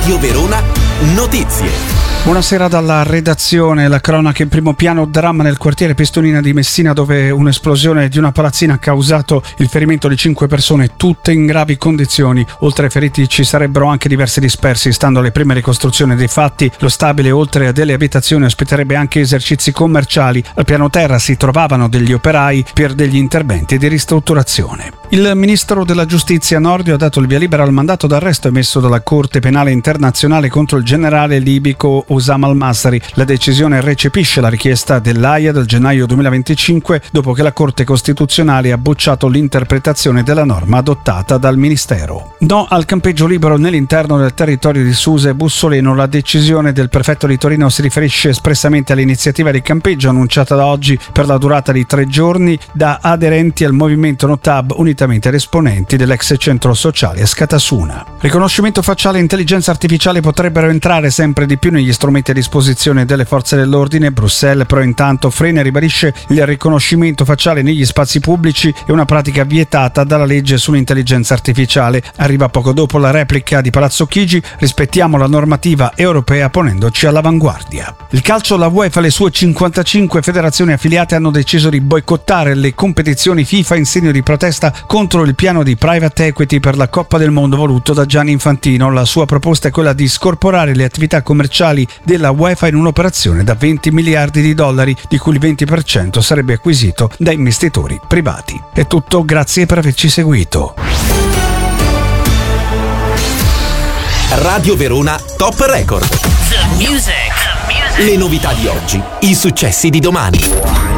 Radio Verona Notizie. Buonasera dalla redazione. La cronaca in primo piano: dramma nel quartiere Pestolina di Messina, dove un'esplosione di una palazzina ha causato il ferimento di 5 persone, tutte in gravi condizioni. Oltre ai feriti ci sarebbero anche diversi dispersi. Stando alle prime ricostruzioni dei fatti, lo stabile, oltre a delle abitazioni, ospiterebbe anche esercizi commerciali. Al piano terra si trovavano degli operai per degli interventi di ristrutturazione. Il ministro della giustizia Nordio ha dato il via libera al mandato d'arresto emesso dalla Corte Penale Internazionale contro il generale libico Osama al-Masri. La decisione recepisce la richiesta dell'AIA del gennaio 2025, dopo che la Corte Costituzionale ha bocciato l'interpretazione della norma adottata dal Ministero. No al campeggio libero nell'interno del territorio di Susa e Bussoleno. La decisione del prefetto di Torino si riferisce espressamente all'iniziativa di campeggio annunciata da oggi per la durata di 3 giorni da aderenti al movimento Notab, unitamente ad esponenti dell'ex centro sociale a Scatasuna. Riconoscimento facciale e intelligenza artificiale potrebbero entrare sempre di più negli strumenti a disposizione delle forze dell'ordine. Bruxelles però intanto frena e ribadisce il riconoscimento facciale negli spazi pubblici è una pratica vietata dalla legge sull'intelligenza artificiale. Arriva poco dopo la replica di Palazzo Chigi: rispettiamo la normativa europea ponendoci all'avanguardia. Il calcio, la UEFA e le sue 55 federazioni affiliate hanno deciso di boicottare le competizioni FIFA in segno di protesta contro il piano di private equity per la Coppa del Mondo voluto da Gianni Infantino. La sua proposta è quella di scorporare le attività commerciali della UEFA in un'operazione da 20 miliardi di dollari, di cui il 20% sarebbe acquisito da investitori privati. È tutto, grazie per averci seguito. Radio Verona Top Record. The music. Le novità di oggi, i successi di domani.